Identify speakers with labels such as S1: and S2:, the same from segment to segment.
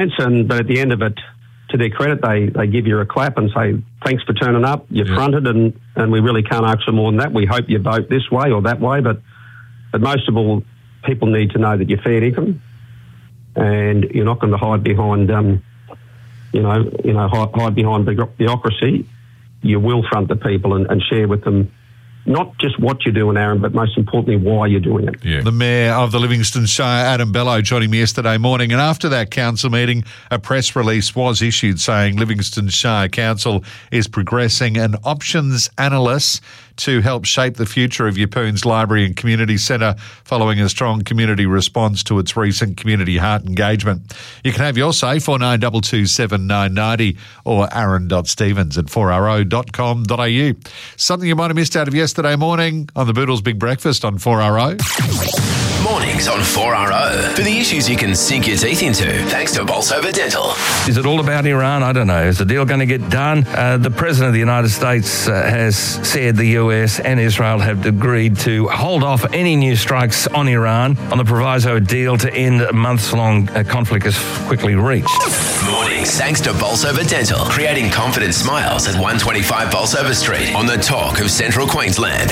S1: but at the end of it, to their credit, they give you a clap and say, thanks for turning up, you fronted, and we really can't ask for more than that. We hope you vote this way or that way, but most of all, people need to know that you're fair dinkum and you're not going to hide behind, hide behind bureaucracy. You will front the people and share with them not just what you're doing, Aaron, but most importantly, why you're doing it.
S2: Yeah. The Mayor of the Livingston Shire, Adam Bello, joining me yesterday morning. And after that council meeting, a press release was issued saying Livingston Shire Council is progressing an options analyst to help shape the future of Yeppoon's Library and Community Centre following a strong community response to its recent Community Heart engagement. You can have your say, 4922 7990 or aaron.stevens@4RO.com.au. Something you might have missed out of yesterday morning on the Boodles Big Breakfast on 4RO.
S3: Mornings on 4RO. For the issues you can sink your teeth into, thanks to Bolsover Dental.
S4: Is it all about Iran? I don't know. Is the deal going to get done? The President of the United States has said the US and Israel have agreed to hold off any new strikes on Iran on the proviso deal to end a months-long conflict is quickly reached.
S3: Mornings thanks to Bolsover Dental, creating confident smiles at 125 Bolsover Street on the talk of Central Queensland.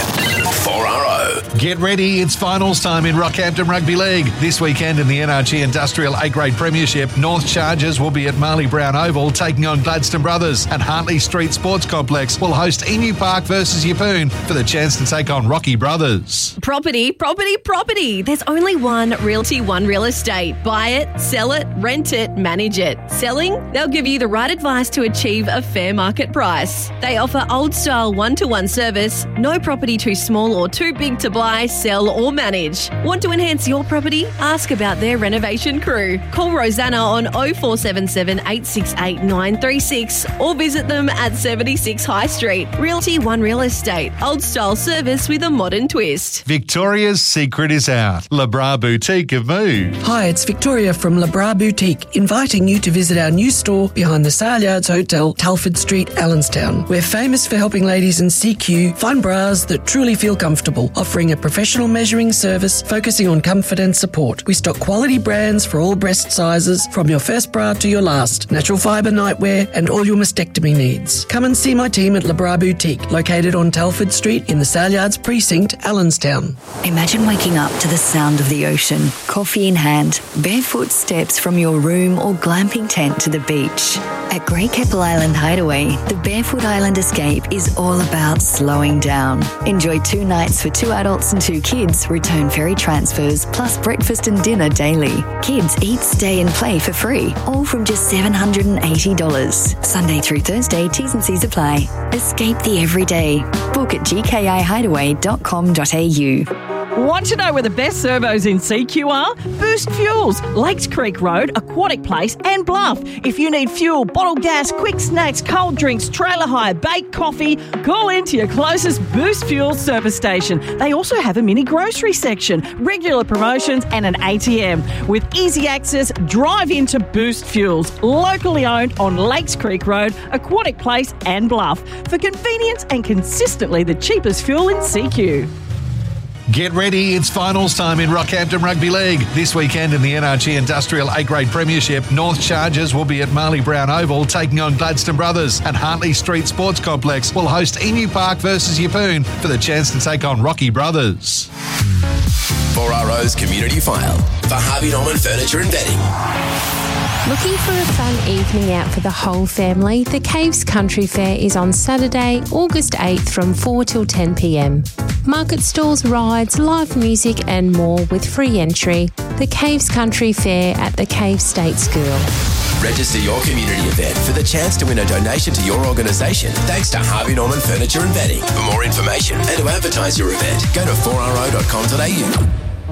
S3: 4RO.
S2: Get ready, it's finals time in Rockhampton Rugby League. This weekend in the NRG Industrial A-Grade Premiership, North Chargers will be at Marley Brown Oval taking on Gladstone Brothers, and Hartley Street Sports Complex will host Emu Park versus Yeppoon for the chance to take on Rocky Brothers.
S5: Property. There's only one Realty One Real Estate. Buy it, sell it, rent it, manage it. Selling? They'll give you the right advice to achieve a fair market price. They offer old-style one-to-one service, no property too small or too big to buy, sell or manage. Want to enhance your property? Ask about their renovation crew. Call Rosanna on 0477 868 936 or visit them at 76 High Street. Realty One Real Estate. Old-style service with a modern twist.
S2: Victoria's secret is out. Le Bras Boutique have moved.
S6: Hi, it's Victoria from Le Bras Boutique, inviting you to visit our new store behind the Saleyards Hotel, Telford Street, Allenstown. We're famous for helping ladies in CQ find bras that truly feel comfortable, offering a professional measuring service focusing on comfort and support. We stock quality brands for all breast sizes, from your first bra to your last, natural fibre nightwear and all your mastectomy needs. Come and see my team at Le Bras Boutique, located on Telford Street in the Saleyards Precinct, Allenstown.
S7: Imagine waking up to the sound of the ocean, coffee in hand, barefoot steps from your room or glamping tent to the beach. At Great Keppel Island Hideaway, the Barefoot Island Escape is all about slowing down. Enjoy 2 nights for 2 adults and 2 kids, return ferry transfers, plus breakfast and dinner daily. Kids eat, stay and play for free, all from just $780. Sunday through Thursday, T's and C's apply. Escape the everyday. Book at gkihideaway.com.au.
S8: Want to know where the best servos in CQ are? Boost Fuels, Lakes Creek Road, Aquatic Place and Bluff. If you need fuel, bottled gas, quick snacks, cold drinks, trailer hire, baked coffee, call into your closest Boost Fuels service station. They also have a mini grocery section, regular promotions and an ATM. With easy access, drive into Boost Fuels, locally owned on Lakes Creek Road, Aquatic Place and Bluff. For convenience and consistently the cheapest fuel in CQ.
S2: Get ready, it's finals time in Rockhampton Rugby League. This weekend in the NRG Industrial A-Grade Premiership, North Chargers will be at Marley Brown Oval taking on Gladstone Brothers, and Hartley Street Sports Complex will host Emu Park versus Yeppoon for the chance to take on Rocky Brothers.
S3: 4RO's Community File for Harvey Norman Furniture and Bedding.
S9: Looking for a fun evening out for the whole family? The Caves Country Fair is on Saturday, August 8th from 4 till 10 p.m. Market stalls, rides, live music and more with free entry. The Caves Country Fair at the Cave State School.
S3: Register your community event for the chance to win a donation to your organisation thanks to Harvey Norman Furniture and Bedding. For more information and to advertise your event, go to 4RO.com.au.